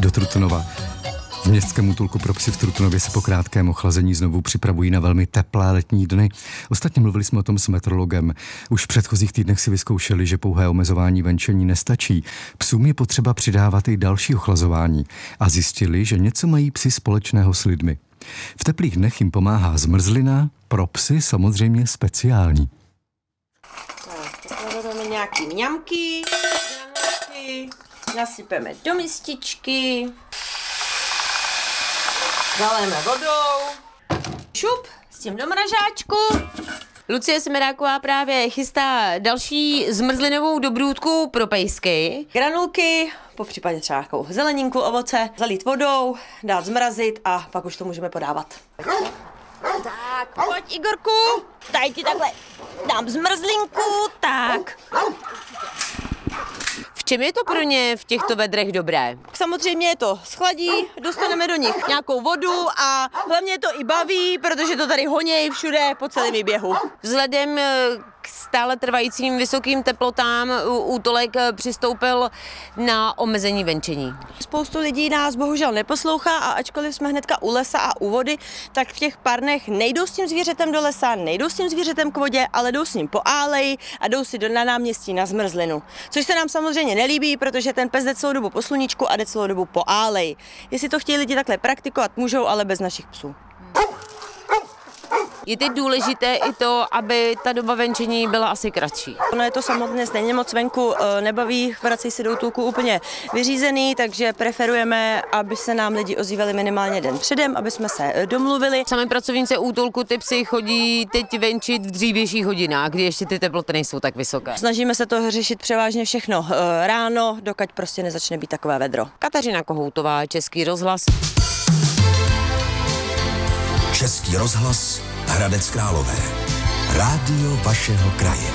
do Trutnova. V městském útulku pro psy v Trutnově se po krátkém ochlazení znovu připravují na velmi teplé letní dny. Ostatně mluvili jsme o tom s meteorologem. Už v předchozích týdnech si vyzkoušeli, že pouhé omezování venčení nestačí. Psům je potřeba přidávat i další ochlazování. A zjistili, že něco mají psi společného s lidmi. V teplých dnech jim pomáhá zmrzlina, pro psy samozřejmě speciální. Dáme nějaký mňamky, granulky, nasypeme do mističky, zalijeme vodou, šup s tím do mražáčku. Lucie Semeráková právě chystá další zmrzlinovou dobrůdku pro pejsky. Granulky, popřípadě třeba nějakou zeleninku, ovoce, zalít vodou, dát zmrazit a pak už to můžeme podávat. Tak, pojď Igorku, tady ti takhle dám zmrzlinku, tak. V čem je to pro ně v těchto vedrech dobré? Samozřejmě je to schladí, dostaneme do nich nějakou vodu a hlavně je to i baví, protože to tady honějí všude po celém výběhu. Vzhledem k stále trvajícím vysokým teplotám útulek přistoupil na omezení venčení. Spoustu lidí nás bohužel neposlouchá a ačkoliv jsme hnedka u lesa a u vody, tak v těch pár dnech nejdou s tím zvířetem do lesa, nejdou s tím zvířetem k vodě, ale jdou s ním po áleji a jdou si na náměstí na zmrzlinu. Což se nám samozřejmě nelíbí, protože ten pes jde celou dobu po sluníčku a jde celou dobu po áleji. Jestli to chtějí lidi takhle praktikovat, můžou, ale bez našich psů. Je teď důležité i to, aby ta doba venčení byla asi kratší. Ono je to samotné stejně moc venku nebaví, vrací se do útulku úplně vyřízený, takže preferujeme, aby se nám lidi ozývali minimálně den předem, aby jsme se domluvili. Sami pracovníci útulku ty psy chodí teď venčit v dřívějších hodinách, kdy ještě ty teploty nejsou tak vysoké. Snažíme se to řešit převážně všechno ráno, dokud prostě nezačne být takové vedro. Kateřina Kohoutová, Český rozhlas. Český rozhlas Hradec Králové. Rádio vašeho kraje.